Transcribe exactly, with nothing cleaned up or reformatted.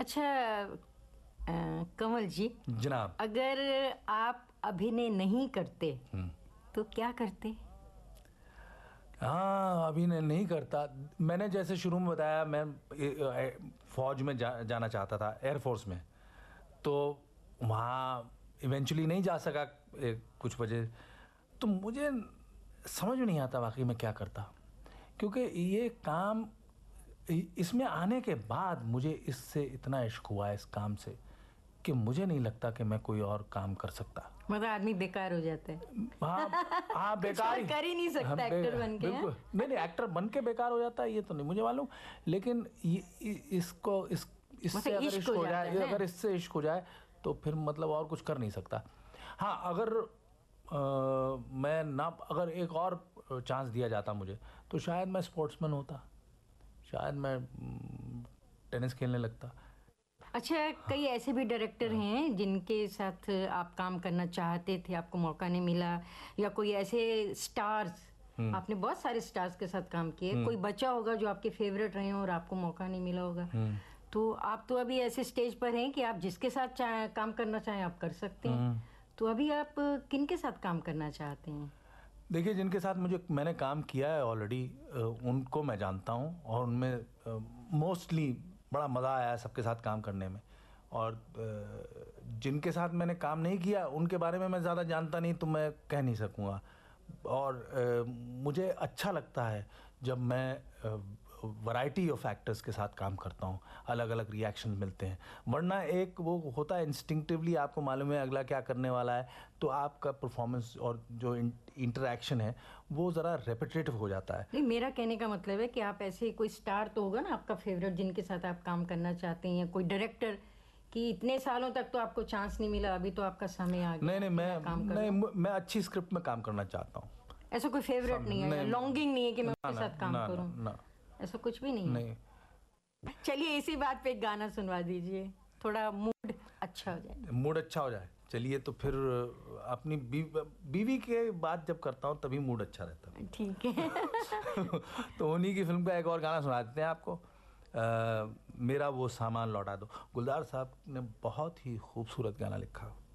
अच्छा अ, कमल जी, जनाब, अगर आप अभिनय नहीं करते तो क्या करते? हाँ अभिनय नहीं करता। मैंने जैसे शुरू में बताया, मैं ए, ए, फौज में जा, जाना चाहता था, एयरफोर्स में। तो वहाँ इवेंचुअली नहीं जा सका ए, कुछ वजह। तो मुझे समझ में नहीं आता वाकई मैं क्या करता, क्योंकि ये काम, इसमें आने के बाद मुझे इससे इतना इश्क हुआ इस काम से कि मुझे नहीं लगता कि मैं कोई और काम कर सकता। मतलब आदमी बेकार हो जाता है। हाँ हाँ, बेकार कर ही नहीं सकता। हाँ, एक्टर बन के। बिल्कुल नहीं नहीं, एक्टर बन के बेकार हो जाता है ये तो नहीं मुझे मालूम, लेकिन ये, इसको इस इससे अगर इश्क हो जाए, अगर इससे इश्क हो जाए तो फिर मतलब और कुछ कर नहीं सकता। हाँ, अगर आ, मैं ना, अगर एक और चांस दिया जाता मुझे तो शायद मैं स्पोर्ट्समैन होता, शायद मैं टेनिस खेलने लगता। अच्छा, कई ऐसे भी डायरेक्टर हैं जिनके साथ आप काम करना चाहते थे, आपको मौका नहीं मिला, या कोई ऐसे स्टार्स, आपने बहुत सारे स्टार्स के साथ काम किए, कोई बच्चा होगा जो आपके फेवरेट रहे हो और आपको मौका नहीं मिला होगा। तो आप तो अभी ऐसे स्टेज पर हैं कि आप जिसके साथ काम करना चाहें आप कर सकते हैं। तो अभी आप किन के साथ काम करना चाहते हैं? देखिए, जिनके साथ मुझे मैंने काम किया है ऑलरेडी, उनको मैं जानता हूँ और उनमें मोस्टली बड़ा मज़ा आया है सबके साथ काम करने में। और जिनके साथ मैंने काम नहीं किया उनके बारे में मैं ज़्यादा जानता नहीं, तो मैं कह नहीं सकूँगा। और मुझे अच्छा लगता है जब मैं वैरायटी ऑफ एक्टर्स के साथ काम करता हूँ, अलग अलग रिएक्शन मिलते हैं। वरना एक वो होता है इंस्टिंक्टिवली, आपको मालूम है अगला क्या करने वाला है, तो आपका परफॉर्मेंस और जो इंटरेक्शन है वो ज़रा रेपिटेटिव हो जाता है। नहीं, मेरा कहने का मतलब है कि आप ऐसे कोई स्टार तो होगा ना आपका फेवरेट जिनके साथ आप काम करना चाहते हैं, या कोई डायरेक्टर कि इतने सालों तक तो आपको चांस नहीं मिला, अभी तो आपका समय आ गया। नहीं नहीं, मैं काम नहीं, मैं अच्छी स्क्रिप्ट में काम करना चाहता हूँ। ऐसा कोई फेवरेट नहीं है, लॉन्गिंग नहीं है कि मैं उनके साथ काम करूँ, ऐसा कुछ भी नहीं है? नहीं। चलिए इसी बात पे एक गाना सुनवा दीजिए, थोड़ा मूड अच्छा हो जाए। मूड अच्छा हो जाए, चलिए। तो फिर अपनी बीवी, बीवी के बात जब करता हूँ तभी मूड अच्छा रहता है। ठीक है। तो उन्हीं की फिल्म का एक और गाना सुना देते हैं आपको, आ, मेरा वो सामान लौटा दो। गुलजार साहब ने बहुत ही खूबसूरत गाना लिखा।